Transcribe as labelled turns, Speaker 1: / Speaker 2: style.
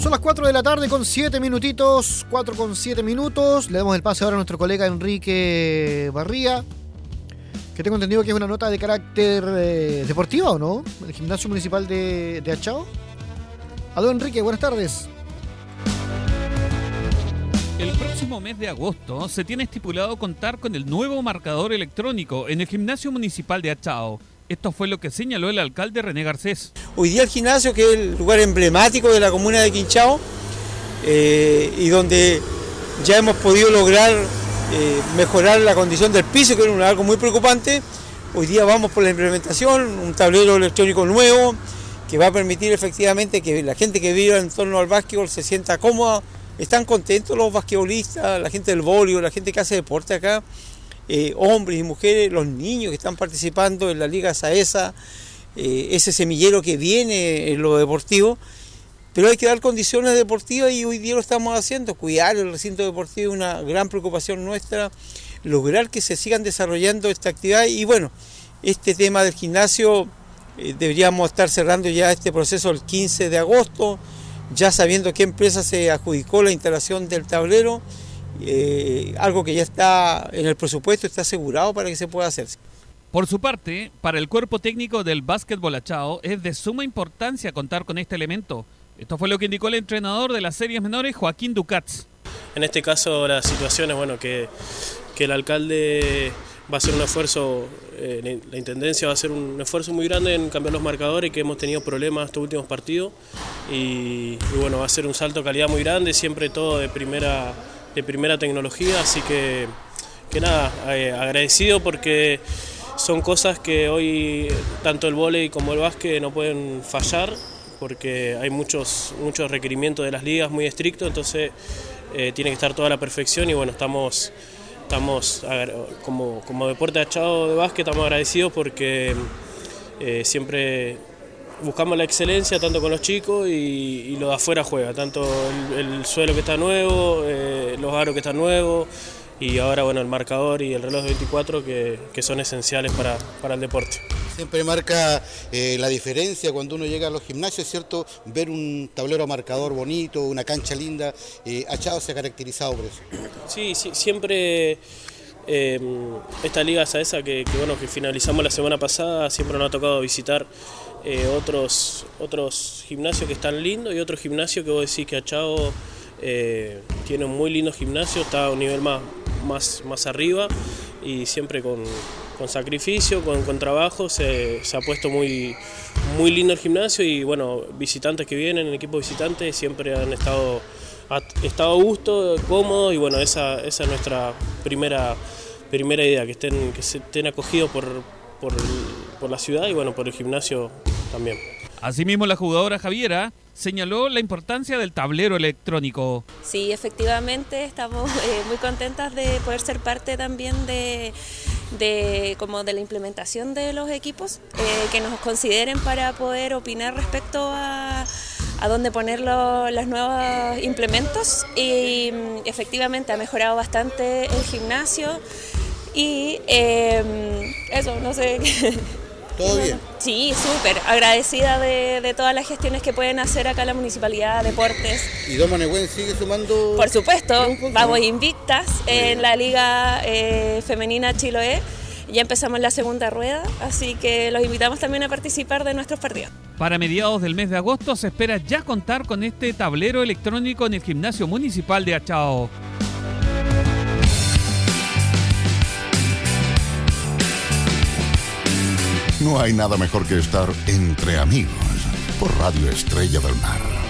Speaker 1: Son las 4 de la tarde con 7 minutitos, 4 con 7 minutos. Le damos el pase ahora a nuestro colega Enrique Barría, que tengo entendido que es una nota de carácter deportiva, ¿o no? El Gimnasio Municipal de Achao. Aló Enrique, buenas tardes.
Speaker 2: El próximo mes de agosto se tiene estipulado contar con el nuevo marcador electrónico en el Gimnasio Municipal de Achao. Esto fue lo que señaló el alcalde René Garcés.
Speaker 3: Hoy día el gimnasio, que es el lugar emblemático de la comuna de Quinchao, y donde ya hemos podido lograr mejorar la condición del piso, que era algo muy preocupante. Hoy día vamos por la implementación, un tablero electrónico nuevo, que va a permitir efectivamente que la gente que viva en torno al básquetbol se sienta cómoda. Están contentos los basquetbolistas, la gente del voleibol, la gente que hace deporte acá. Hombres y mujeres, los niños que están participando en la Liga Saesa, ese semillero que viene en lo deportivo, pero hay que dar condiciones deportivas y hoy día lo estamos haciendo. Cuidar el recinto deportivo es una gran preocupación nuestra, lograr que se sigan desarrollando esta actividad y bueno, este tema del gimnasio deberíamos estar cerrando ya este proceso el 15 de agosto, ya sabiendo qué empresa se adjudicó la instalación del tablero. Algo que ya está en el presupuesto, está asegurado para que se pueda hacer.
Speaker 2: Por su parte, para el cuerpo técnico del básquetbol Achao es de suma importancia contar con este elemento. Esto fue lo que indicó el entrenador de las series menores, Joaquín Ducats.
Speaker 4: En este caso la situación es bueno, que el alcalde va a hacer un esfuerzo, la intendencia va a hacer un esfuerzo muy grande en cambiar los marcadores, que hemos tenido problemas estos últimos partidos y bueno, va a ser un salto de calidad muy grande, siempre todo de primera tecnología, así que nada, agradecido porque son cosas que hoy tanto el vóley como el básquet no pueden fallar porque hay muchos requerimientos de las ligas muy estrictos, entonces tiene que estar toda la perfección y bueno, estamos como deporte de Achao de básquet estamos agradecidos porque siempre buscamos la excelencia tanto con los chicos y lo de afuera juega, tanto el suelo que está nuevo, los aros que están nuevos y ahora bueno el marcador y el reloj de 24 que son esenciales para el deporte.
Speaker 5: Siempre marca la diferencia cuando uno llega a los gimnasios, es cierto, ver un tablero marcador bonito, una cancha linda. Achao se ha caracterizado por eso.
Speaker 4: Sí, siempre esta Liga Saesa que finalizamos la semana pasada, siempre nos ha tocado visitar otros gimnasios que están lindos y otros gimnasios que vos decís que Achao tiene un muy lindo gimnasio, está a un nivel más arriba y siempre con sacrificio, con trabajo se ha puesto muy lindo el gimnasio y bueno, visitantes que vienen, el equipo visitante siempre han estado a gusto, cómodos y bueno, esa es nuestra primera idea, que estén acogidos por la ciudad y bueno, por el gimnasio también.
Speaker 2: Asimismo, la jugadora Javiera señaló la importancia del tablero electrónico.
Speaker 6: Sí, efectivamente, estamos muy contentas de poder ser parte también de la implementación de los equipos, que nos consideren para poder opinar respecto a dónde poner los nuevos implementos y efectivamente ha mejorado bastante el gimnasio y eso, no sé.
Speaker 5: ¿Todo bien?
Speaker 6: Sí, súper, agradecida de todas las gestiones que pueden hacer acá la Municipalidad, Deportes.
Speaker 5: ¿Y Doma Nehuen sigue sumando?
Speaker 6: Por supuesto, vamos invictas en la Liga Femenina Chiloé. Ya empezamos la segunda rueda, así que los invitamos también a participar de nuestros partidos.
Speaker 2: Para mediados del mes de agosto se espera ya contar con este tablero electrónico en el Gimnasio Municipal de Achao.
Speaker 7: No hay nada mejor que estar entre amigos por Radio Estrella del Mar.